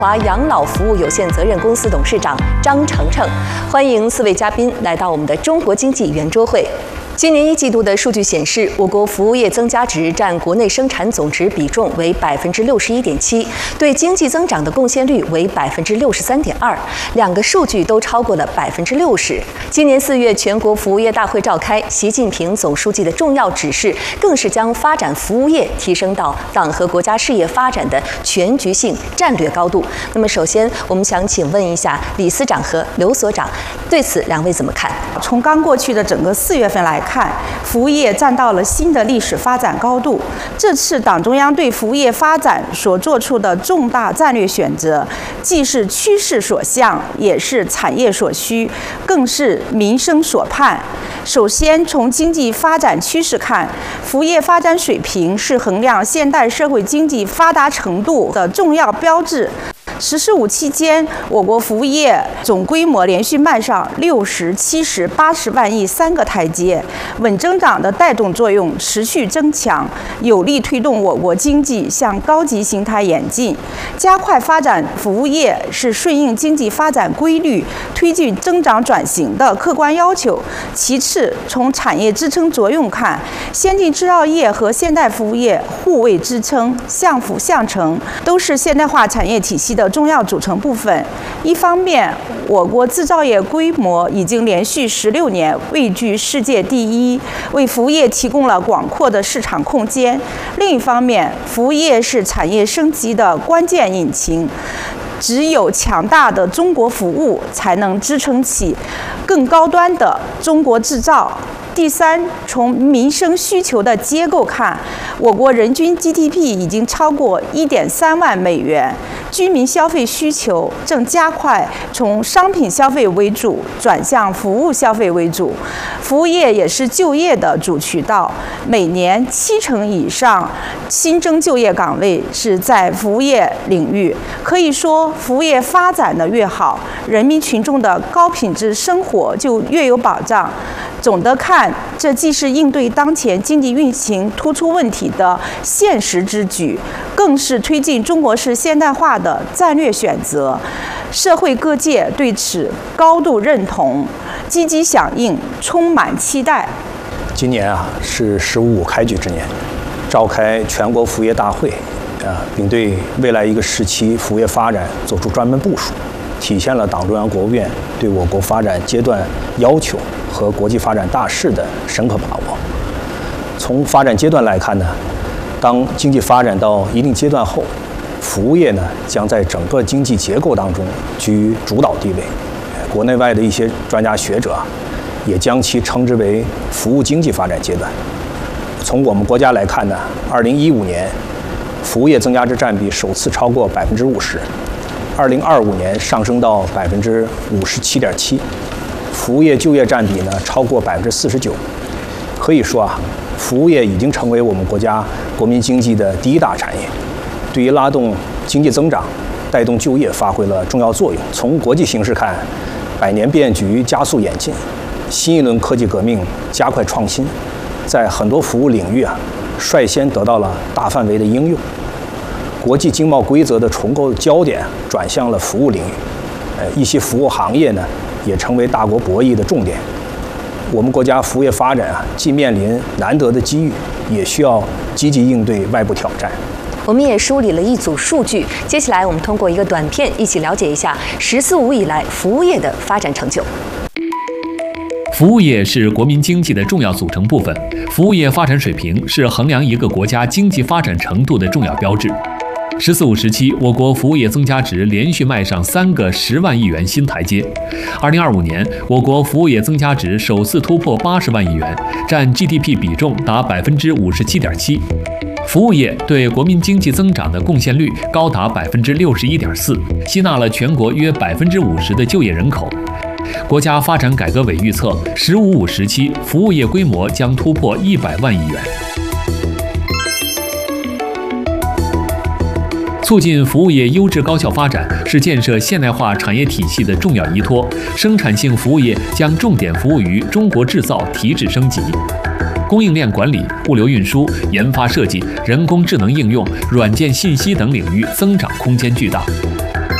华养老服务有限责任公司董事长张成成，欢迎4位嘉宾来到我们的中国经济圆桌会。今年1季度的数据显示，我国服务业增加值占国内生产总值比重为61.7%，对经济增长的贡献率为63.2%，两个数据都超过了60%。今年4月全国服务业大会召开，习近平总书记的重要指示更是将发展服务业提升到党和国家事业发展的全局性战略高度。那么，首先我们想请问一下李司长和刘所长，对此两位怎么看？ 从刚过去的整个4月份来看，服务业站到了新的历史发展高度。这次党中央对服务业发展所做出的重大战略选择，既是趋势所向，也是产业所需，更是民生所盼。首先，从经济发展趋势看，服务业发展水平是衡量现代社会经济发达程度的重要标志。“十四五”期间，我国服务业总规模连续迈上60、70、80万亿3个台阶，稳增长的带动作用持续增强，有力推动我国经济向高级形态演进。加快发展服务业是顺应经济发展规律、推进增长转型的客观要求。其次，从产业支撑作用看，先进制造业和现代服务业互为支撑，相辅相成，都是现代化产业体系的重要组成部分。一方面，我国制造业规模已经连续16年位居世界第一，为服务业提供了广阔的市场空间；另一方面，服务业是产业升级的关键引擎。只有强大的中国服务，才能支撑起更高端的中国制造。第三，从民生需求的结构看，我国人均 GDP 已经超过1.3万美元，居民消费需求正加快从商品消费为主转向服务消费为主，服务业也是就业的主渠道，每年70%以上新增就业岗位是在服务业领域。可以说，服务业发展的越好，人民群众的高品质生活就越有保障。总的看，这既是应对当前经济运行突出问题的现实之举，更是推进中国式现代化的战略选择。社会各界对此高度认同，积极响应，充满期待。 今年是“15·5”开局之年，召开全国服务业大会，并对未来一个时期服务业发展做出专门部署，体现了党中央、国务院对我国发展阶段要求和国际发展大势的深刻把握。从发展阶段来看呢，当经济发展到一定阶段后，服务业呢将在整个经济结构当中居主导地位。国内外的一些专家学者也将其称之为服务经济发展阶段。从我们国家来看呢，2015年服务业增加值占比首次超过50%，2025年上升到57.7%，服务业就业占比呢超过49%。可以说服务业已经成为我们国家国民经济的第一大产业，对于拉动经济增长、带动就业发挥了重要作用。从国际形势看，100年变局加速演进，新一轮科技革命加快创新，在很多服务领域率先得到了大范围的应用。国际经贸规则的重构焦点转向了服务领域，一些服务行业呢也成为大国博弈的重点。我们国家服务业发展既面临难得的机遇，也需要积极应对外部挑战。 我们也梳理了一组数据，接下来我们通过一个短片一起了解一下“十四五”以来服务业的发展成就。 服务业是国民经济的重要组成部分，服务业发展水平是衡量一个国家经济发展程度的重要标志。“十四五”时期，我国服务业增加值连续迈上3个10万亿元新台阶。2025年，我国服务业增加值首次突破80万亿元，占 GDP 比重达57.7%。服务业对国民经济增长的贡献率高达61.4%，吸纳了全国约50%的就业人口。国家发展改革委预测，“15·5”时期服务业规模将突破100万亿元。促进服务业优质高效发展是建设现代化产业体系的重要依托。生产性服务业将重点服务于中国制造提质升级。供应链管理、物流运输、研发设计、人工智能应用、软件信息等领域增长空间巨大。